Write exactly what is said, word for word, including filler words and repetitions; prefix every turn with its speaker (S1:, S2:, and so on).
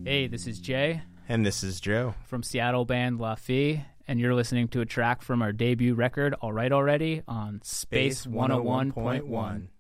S1: Hey, this is Jay.
S2: And this is Joe.
S1: From Seattle band La Fille, and you're listening to a track from our debut record, All Right Already, on Space, Space one oh one point one.